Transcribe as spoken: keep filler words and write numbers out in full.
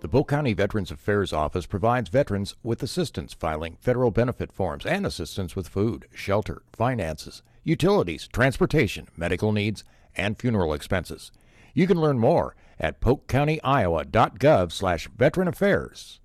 The Polk County Veterans Affairs Office provides veterans with assistance filing federal benefit forms and assistance with food, shelter, finances, utilities, transportation, medical needs, and funeral expenses. You can learn more at polk county iowa dot gov slash veteran affairs.